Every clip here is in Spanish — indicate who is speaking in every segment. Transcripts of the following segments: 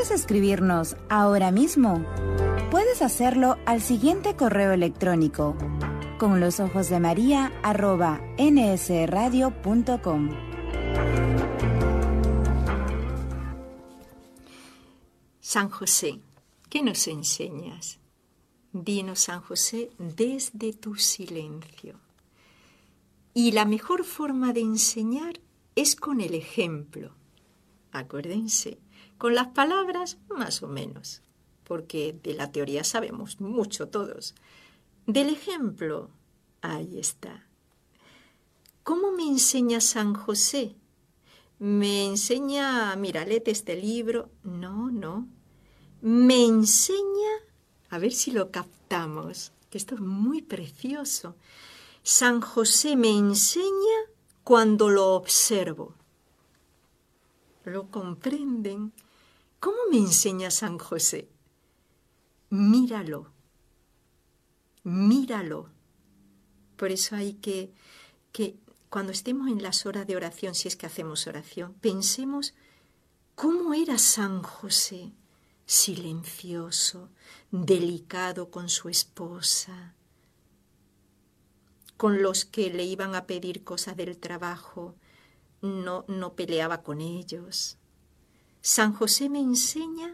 Speaker 1: ¿Quieres escribirnos ahora mismo? Puedes hacerlo al siguiente correo electrónico: conlosojosdemaria@nsradio.com.
Speaker 2: San José, ¿qué nos enseñas? Dinos, San José, desde tu silencio. Y la mejor forma de enseñar es con el ejemplo. Acuérdense, con las palabras más o menos, porque de la teoría sabemos mucho todos. Del ejemplo, ahí está. ¿Cómo me enseña San José? Me enseña, mira, léete este libro. No. Me enseña, a ver si lo captamos, que esto es muy precioso. San José me enseña cuando lo observo. ¿Lo comprenden? ¿Cómo me enseña San José? Míralo. Por eso hay que cuando estemos en las horas de oración, si es que hacemos oración, pensemos cómo era San José, silencioso, delicado con su esposa, con los que le iban a pedir cosas del trabajo, no peleaba con ellos. San José me enseña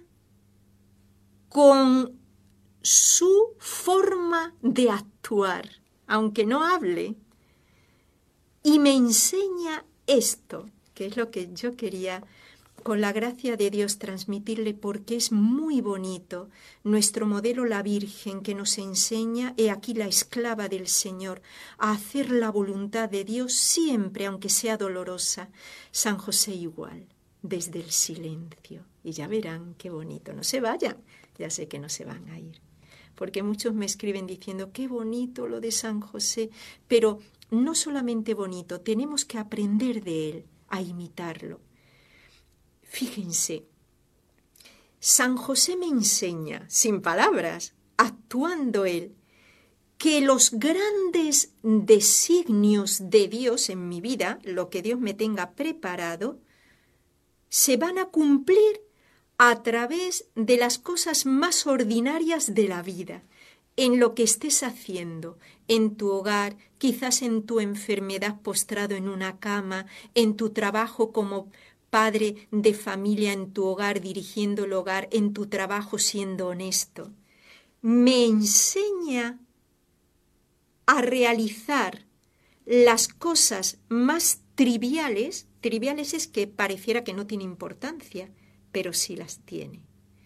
Speaker 2: con su forma de actuar, aunque no hable, y me enseña esto, que es lo que yo quería, con la gracia de Dios, transmitirle, porque es muy bonito. Nuestro modelo, la Virgen, que nos enseña, he aquí la esclava del Señor, a hacer la voluntad de Dios siempre, aunque sea dolorosa. San José igual, desde el silencio. Y ya verán qué bonito. No se vayan, ya sé que no se van a ir. Porque muchos me escriben diciendo, qué bonito lo de San José, pero no solamente bonito, tenemos que aprender de él, a imitarlo. Fíjense, San José me enseña, sin palabras, actuando él, que los grandes designios de Dios en mi vida, lo que Dios me tenga preparado, se van a cumplir a través de las cosas más ordinarias de la vida, en lo que estés haciendo, en tu hogar, quizás en tu enfermedad postrado en una cama, en tu trabajo como padre de familia en tu hogar, dirigiendo el hogar, en tu trabajo siendo honesto. Me enseña a realizar las cosas más triviales. Triviales es que pareciera que no tiene importancia, pero sí las tiene.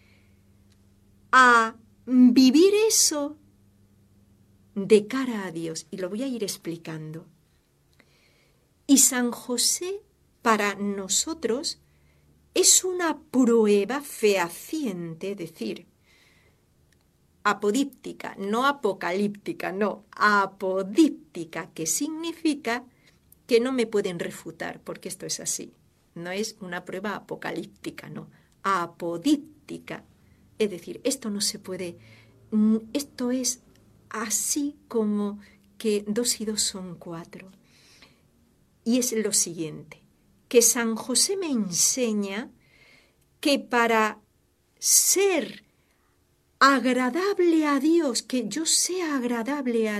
Speaker 2: A vivir eso de cara a Dios, y lo voy a ir explicando. Y San José, para nosotros, es una prueba fehaciente, es decir, apodíptica, no apocalíptica, no, apodíptica, que significa que no me pueden refutar, porque esto es así. No es una prueba apocalíptica, no, apodíptica. Es decir, esto no se puede, esto es así como que 2 y 2 son 4. Y es lo siguiente, que San José me enseña que para ser agradable a Dios, que yo sea agradable a